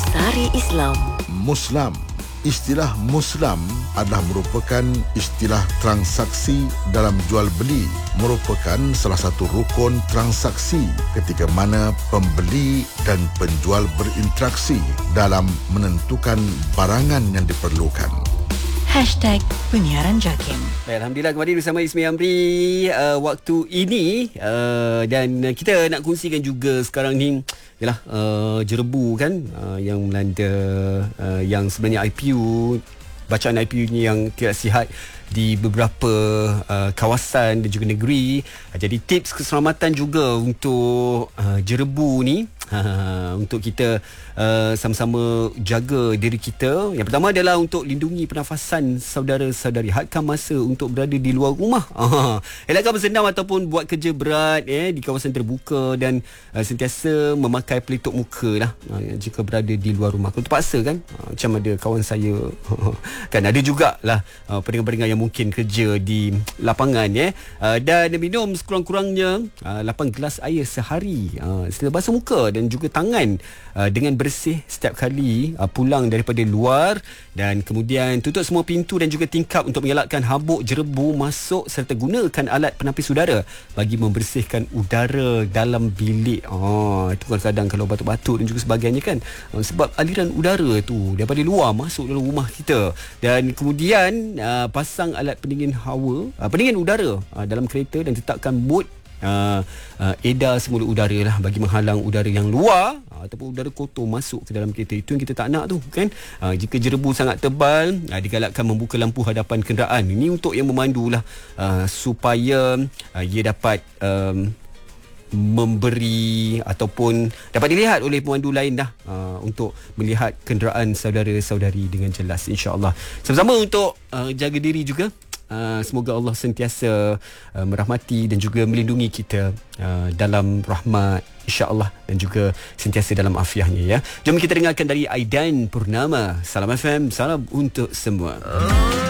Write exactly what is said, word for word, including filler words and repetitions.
Sari Islam. Muslim. Istilah Muslim adalah merupakan istilah transaksi dalam jual beli, merupakan salah satu rukun transaksi ketika mana pembeli dan penjual berinteraksi dalam menentukan barangan yang diperlukan. Hashtag Penyiaran JAKIM. Alhamdulillah kembali bersama Ismi Amri uh, waktu ini uh, dan kita nak kongsikan juga sekarang ni ialah uh, jerebu kan uh, yang melanda uh, yang sebenarnya I P U, bacaan I P U ni yang tidak sihat di beberapa uh, kawasan dan juga negeri. Uh, jadi tips keselamatan juga untuk uh, jerebu ni uh, untuk kita uh, sama-sama jaga diri kita. Yang pertama adalah untuk lindungi pernafasan saudara-saudari. Hadkan masa untuk berada di luar rumah. Uh, elakkan bersenam ataupun buat kerja berat eh, di kawasan terbuka dan uh, sentiasa memakai pelitup muka lah uh, jika berada di luar rumah. Kalau terpaksa kan, uh, macam ada kawan saya kan ada jugalah uh, pendengar-pendengar yang mungkin kerja di lapangan ya. Uh, dan minum sekurang-kurangnya uh, lapan gelas air sehari. Uh, setelah basuh muka dan juga tangan uh, dengan bersih setiap kali uh, pulang daripada luar, dan kemudian tutup semua pintu dan juga tingkap untuk mengelakkan habuk jerebu masuk, serta gunakan alat penapis udara bagi membersihkan udara dalam bilik. Oh, itu kadang-kadang kalau batuk-batuk dan juga sebagainya kan, uh, sebab aliran udara tu daripada luar masuk dalam rumah kita. Dan kemudian uh, pasang alat pendingin hawa, uh, pendingin udara uh, dalam kereta dan letakkan mood Uh, uh, edar semula udara lah bagi menghalang udara yang luar uh, ataupun udara kotor masuk ke dalam kereta. Itu yang kita tak nak tu kan. Uh, jika jerebu sangat tebal, uh, digalakkan membuka lampu hadapan kenderaan. Ini untuk yang memandu lah, uh, supaya uh, ia dapat um, memberi ataupun dapat dilihat oleh pemandu lain dah, uh, untuk melihat kenderaan saudara-saudari dengan jelas, insya-Allah. Sama-sama untuk uh, jaga diri juga. Uh, semoga Allah sentiasa uh, merahmati dan juga melindungi kita uh, dalam rahmat, insya-Allah, dan juga sentiasa dalam afiahnya ya. Jom kita dengarkan dari Aidan Purnama. Salam F M, salam untuk semua.